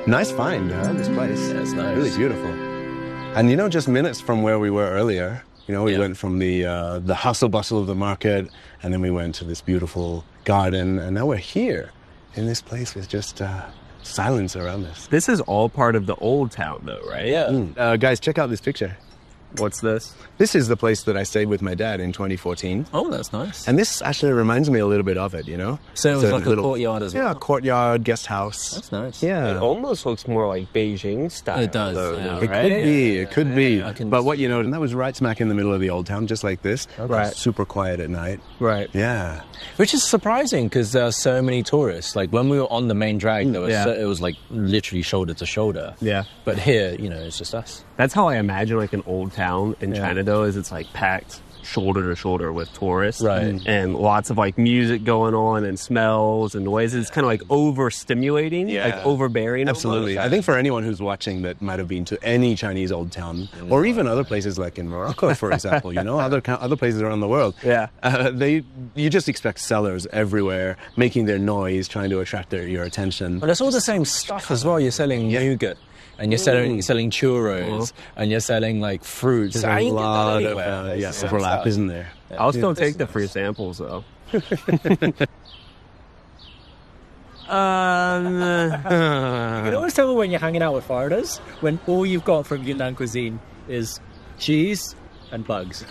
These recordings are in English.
Nice find, this place. Yeah, it's nice. Really beautiful. And you know, just minutes from where we were earlier, you know, we went from the hustle bustle of the market, and then we went to this beautiful garden, and now we're here in this place with just silence around us. This is all part of the old town, though, right? Yeah. Guys, check out this picture. What's this? This is the place that I stayed with my dad in 2014. Oh, that's nice. And this actually reminds me a little bit of it, you know? So it was It's like a courtyard as well? Yeah, courtyard, guest house. That's nice. Yeah. It almost looks more like Beijing style. It does, though, yeah. It right? could be, it could be. I can- But what, you know, and that was right smack in the middle of the old town, just like this. Right. Super quiet at night. Right. Yeah. Which is surprising because there are so many tourists. Like when we were on the main drag, there was Yeah. it was like literally shoulder to shoulder. Yeah. But here, you know, it's just us. That's how I imagine like an old town in China, though, is it's like packed shoulder to shoulder with tourists. Right. And lots of like music going on and smells and noises. It's kind of like overstimulating, Yeah. like overbearing. Absolutely. I think for anyone who's watching that might have been to any Chinese old town, or even other places like in Morocco, for example, you know, other places around the world. Yeah. You just expect sellers everywhere making their noise, trying to attract your attention. But it's all the same stuff as well. You're selling nougat, and you're selling churros, and you're selling like fruits. There's I a ain't get that lot of anywhere. It's the same overlap, stuff. isn't there? I'll still take the free samples, though. You can always tell when you're hanging out with foreigners when all you've got from Yunnan cuisine is cheese and bugs.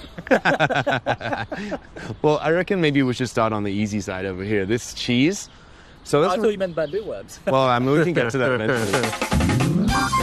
Well, I reckon maybe we should start on the easy side over here. This cheese. So I that's thought you meant bamboo worms. well, I mean, we can get to that eventually.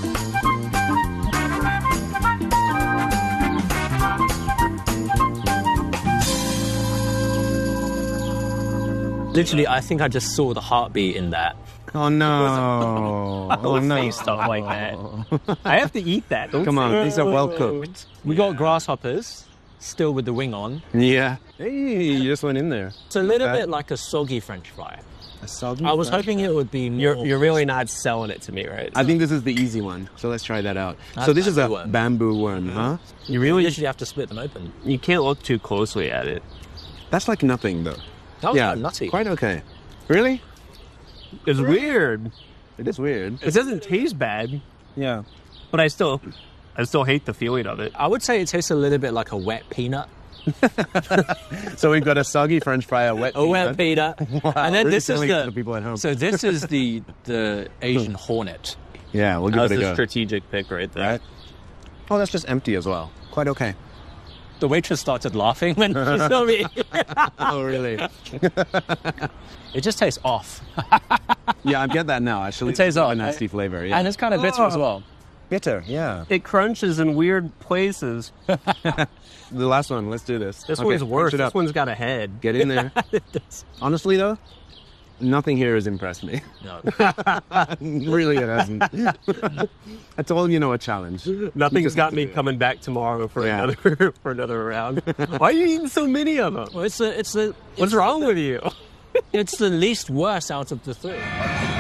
Literally, I think I just saw the heartbeat in that. Oh no! Oh no! Stuff like that. I have to eat that. Come on, these are well cooked. We got grasshoppers, still with the wing on. Yeah. Hey, you just went in there. It's a little Okay. bit like a soggy French fry. A soggy I was French? hoping it would be more... You're really not selling it to me, right? I think this is the easy one, so let's try that out. That's So this is a bamboo worm. bamboo worm, huh? You You really literally have to split them open. you can't look too closely at it. That's like nothing, though. That was Yeah, quite nutty. quite okay. Really? It's weird. It is weird. It doesn't taste bad, Yeah. but I still hate the feeling of it. I would say it tastes a little bit like a wet peanut. So we've got a soggy French fry, a wet A wet peanut. And then Really this is selling it to the... the people at home. So this is the Asian hornet. Yeah, we'll give That's it a a go. strategic pick right there. Right? Oh, that's just empty as well. Quite okay. The waitress started laughing when she saw me. Oh, really? It just tastes off. Yeah, I get that now, actually. It tastes It's a off. nasty flavor, yeah. And it's kind of bitter as well. bitter, yeah. It crunches in weird places. The last one, let's do this. This Okay, one's worse. finish it This up. one's got a head. Get in there. Honestly, though, nothing here has impressed me. No. Really, it hasn't. That's all, a challenge. Nothing's got me coming back tomorrow for Yeah. another round. Why are you eating so many of them? Well, it's the What's wrong with you? it's the least worst out of the three.